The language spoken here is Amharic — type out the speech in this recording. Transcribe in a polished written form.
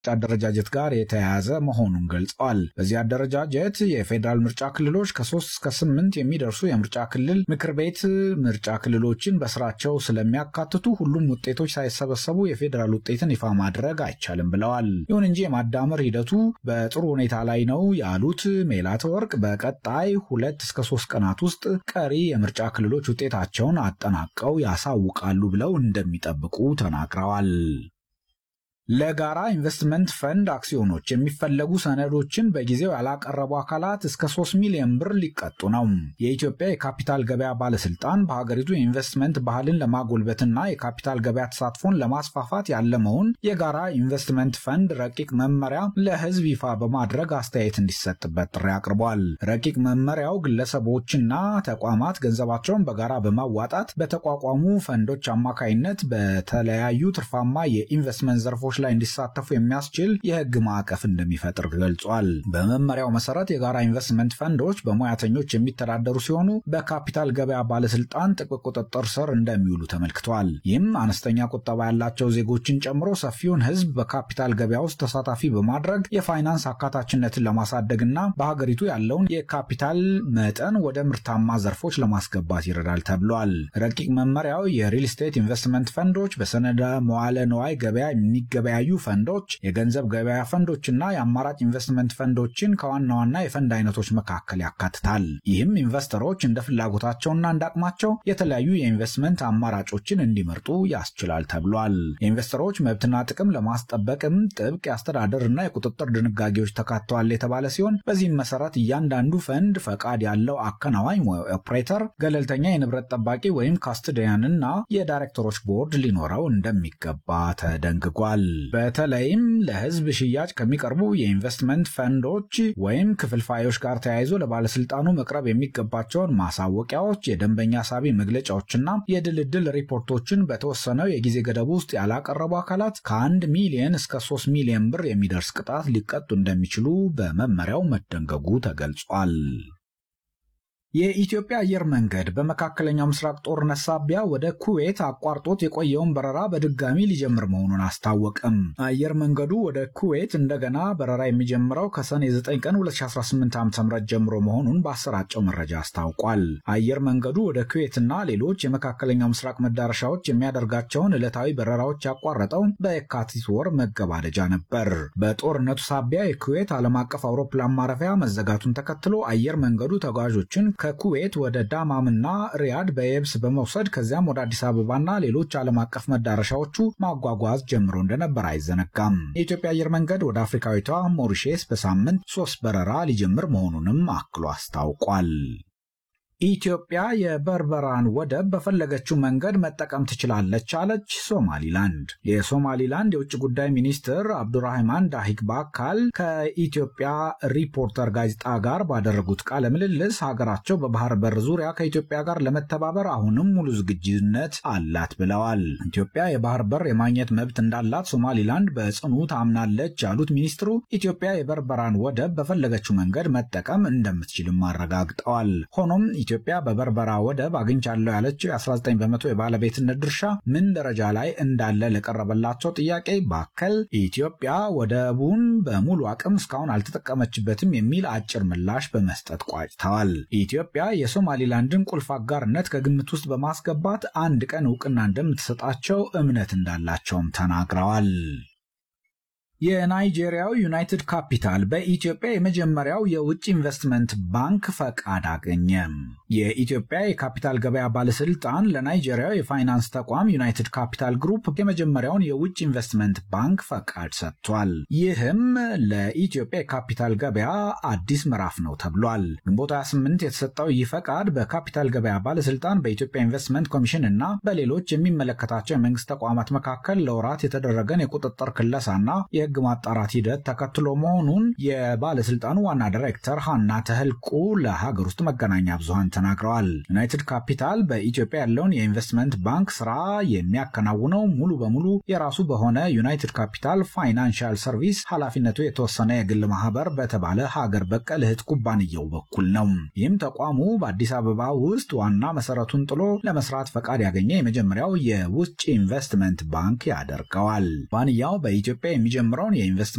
አደረጃጀት ጋር የተያያዘ መሆኑን ገልጸዋል። በዚህ አደረጃጀት የፌዴራል ምርጫ ክልሎች ከ3 እስከ 8 የሚደርሱ የምርጫ ክልል ምክር ቤት ምርጫ ክልሎችን በስራቸው ስለሚያካትቱ ሁሉም ውጤቶች ሳይሰበሰቡ የፌዴራል ውጤትን ይፋ ማድረግ አይቻልም ብለዋል። ይሁን እንጂ የማዳመር ሂደቱ በጥሩ ሁኔታ ላይ ነው ያሉት ሜላትወርቅ በቀጣይ 2 እስከ 3 ቀናት ውስጥ ቀሪ የምርጫ ክልሎች ውጤታቸውን አጠናቀው ያሳውቃሉ ብለው እንደሚጠብቁ ተናግረዋል። ለጋራ ኢንቨስትመንት ፈንድ አክሲዮኖች የሚፈለጉ ሰነዶችን በጊዜው ያላቀረቡ አካላት እስከ 3 ሚሊዮን ብር ሊቀጡ ነው። የኢትዮጵያ የካፒታል ገበያ ባለስልጣን በሀገሪቱ የኢንቨስትመንት ባህልን ለማጎልበትና የካፒታል ገበያ ተሳትፎን ለማስፋፋት ያለመውን የጋራ ኢንቨስትመንት ፈንድ ረቂቅ መመሪያ ለሕዝብ ይፋ በማድረግ አስተያየት እንዲሰጥበት ጥሪ አቅርቧል። ረቂቅ መመሪያው ግለሰቦችና ተቋማት ገንዘባቸውን በጋራ በማዋጣት በተቋቋሙ ፈንዶች አማካይነት በተለያዩ ትርፋማ የኢንቨስትመንት ዘርፎች ላይ እንዲሳተፉ የሚያስችል የህግ ማዕቀፍ እንደሚፈጥር ገልጿል። በመመሪያው መሰረት የጋራ ኢንቨስትመንት ፈንዶች በሙያተኞች የሚተዳደሩ ሲሆኑ በካፒታል ገበያ ባለስልጣን ጥብቅ ቁጥጥር ስር እንደሚውሉ ተመልክቷል። ይህም አነስተኛ ቁጠባ ያላቸው ዜጎችን ጨምሮ ሰፊውን ህዝብ በካፒታል ገበያ ውስጥ ተሳታፊ በማድረግ የፋይናንስ አካታችነትን ለማሳደግና በሀገሪቱ ያለውን የካፒታል መጠን ወደ ምርታማ ዘርፎች ለማስገባት ይረዳል ተብሏል። ረቂቅ መመሪያው የሪል ስቴት ኢንቨስትመንት ፈንዶች፣ በሰነደ መዋለ ንዋይ ገበያ የሚገበያዩ ፈንዶች፣ የገንዘብ ገበያ ፈንዶችና የአማራጭ ኢንቨስትመንት ፈንዶችን ከዋና ዋና የፈንድ አይነቶች መካከል ያካትታል። ይህም ኢንቨስተሮች እንደ ፍላጎታቸውና እንዳቅማቸው የተለያዩ የኢንቨስትመንት አማራጮችን እንዲመርጡ ያስችላል ተብሏል። የኢንቨስተሮች መብትና ጥቅም ለማስጠበቅም ጥብቅ የአስተዳደርና የቁጥጥር ድንጋጌዎች ተካተዋል የተባለ ሲሆን በዚህም መሰረት እያንዳንዱ ፈንድ ፈቃድ ያለው አከናዋኝ ኦፕሬተር፣ ገለልተኛ የንብረት ጠባቂ ወይም ካስትዲያንና የዳይሬክተሮች ቦርድ ሊኖረው እንደሚገባ ተደንግጓል። በተለይም ለህዝብ ሽያጭ ከሚቀርቡ የኢንቨስትመንት ፈንዶች ወይም ክፍልፋዮች ጋር ተያይዞ ለባለስልጣኑ መቅረብ የሚገባቸውን ማሳወቂያዎች፣ የደንበኛ ሳቢ መግለጫዎችና የድልድል ሪፖርቶችን በተወሰነው የጊዜ ገደብ ውስጥ ያላቀረቡ አካላት ከ1 ሚሊዮን እስከ 3 ሚሊዮን ብር የሚደርስ ቅጣት ሊቀጡ እንደሚችሉ በመመሪያው መደንገጉ ተገልጿል። የኢትዮጵያ አየር መንገድ በመካከለኛው ምስራቅ ጦርነት ሳቢያ ወደ ኩዌት አቋርጦት የቆየውን በረራ በድጋሚ ሊጀምር መሆኑን አስታወቀም። አየር መንገዱ ወደ ኩዌት እንደገና በረራ የሚጀምረው ከሰኔ 9 ቀን 2018 ዓ.ም ጀምሮ መሆኑን ባሰራጨው መረጃ አስታውቋል። አየር መንገዱ ወደ ኩዌትና ሌሎች የመካከለኛው ምስራቅ መዳረሻዎች የሚያደርጋቸውን ዕለታዊ በረራዎች ያቋረጠው በየካቲት ወር መገባደጃ ነበር። በጦርነቱ ሳቢያ የኩዌት ዓለም አቀፍ አውሮፕላን ማረፊያ መዘጋቱን ተከትሎ አየር መንገዱ ተጓዦችን ከኩዌት ወደ ዳማምና ሪያድ በየብስ በመውሰድ ከዚያም ወደ አዲስ አበባና ሌሎች ዓለም አቀፍ መዳረሻዎቹ ማጓጓዝ ጀምሮ እንደነበር አይዘነጋም። የኢትዮጵያ አየር መንገድ ወደ አፍሪካዊቷ ሞሪሼስ በሳምንት 3 በረራ ሊጀምር መሆኑንም አክሎ አስታውቋል። ኢትዮጵያ የበርበራን ወደብ በፈለገችው መንገድ መጠቀም ትችላለች አለች ሶማሊላንድ። የሶማሊላንድ የውጭ ጉዳይ ሚኒስትር አብዱራህማን ዳሂክ ባካል ከኢትዮጵያ ሪፖርተር ጋዜጣ ጋር ባደረጉት ቃለ ምልልስ ሀገራቸው በባህር በር ዙሪያ ከኢትዮጵያ ጋር ለመተባበር አሁንም ሙሉ ዝግጁነት አላት ብለዋል። ኢትዮጵያ የባህር በር የማግኘት መብት እንዳላት ሶማሊላንድ በጽኑ ታምናለች ያሉት ሚኒስትሩ ኢትዮጵያ የበርበራን ወደብ በፈለገችው መንገድ መጠቀም እንደምትችልም አረጋግጠዋል። ሆኖም ኢትዮጵያ በበርበራ ወደብ አግኝቻለሁ ያለችው የ19 በመቶ የባለቤትነት ድርሻ ምን ደረጃ ላይ እንዳለ ለቀረበላቸው ጥያቄ ባከል ኢትዮጵያ ወደቡን በሙሉ አቅም እስካሁን አልተጠቀመችበትም የሚል አጭር ምላሽ በመስጠት ቋጭተዋል። ኢትዮጵያ የሶማሊላንድን ቁልፍ አጋርነት ከግምት ውስጥ በማስገባት አንድ ቀን እውቅና እንደምትሰጣቸው እምነት እንዳላቸውም ተናግረዋል። የናይጄሪያው ዩናይትድ ካፒታል በኢትዮጵያ የመጀመሪያው የውጭ ኢንቨስትመንት ባንክ ፈቃድ አገኘ። የኢትዮጵያ የካፒታል ገበያ ባለስልጣን ለናይጄሪያው የፋይናንስ ተቋም ዩናይትድ ካፒታል ግሩፕ የመጀመሪያውን የውጭ ኢንቨስትመንት ባንክ ፈቃድ ሰጥቷል። ይህም ለኢትዮጵያ የካፒታል ገበያ አዲስ ምዕራፍ ነው ተብሏል። ግንቦት 28 የተሰጠው ይህ ፈቃድ በካፒታል ገበያ ባለስልጣን በኢትዮጵያ ኢንቨስትመንት ኮሚሽን እና በሌሎች የሚመለከታቸው የመንግስት ተቋማት መካከል ለወራት የተደረገን የቁጥጥር ክለሳና የህግ ማጣራት ሂደት ተከትሎ መሆኑን የባለስልጣኑ ዋና ዳይሬክተር ሃና ተህልቁ ለሀገር ውስጥ መገናኛ ብዙሃን ተናግረዋል። ዩናይትድ ካፒታል በኢትዮጵያ ያለውን የኢንቨስትመንት ባንክ ስራ የሚያከናውነው ሙሉ በሙሉ የራሱ በሆነ ዩናይትድ ካፒታል ፋይናንሻል ሰርቪስ ኃላፊነቱ የተወሰነ የግል ማህበር በተባለ ሀገር በቀል እህት ኩባንያው በኩል ነው። ይህም ተቋሙ በአዲስ አበባ ውስጥ ዋና መሰረቱን ጥሎ ለመስራት ፈቃድ ያገኘ የመጀመሪያው የውጭ ኢንቨስትመንት ባንክ ያደርገዋል። ኩባንያው በኢትዮጵያ የሚጀምረውን የኢንቨስትመንት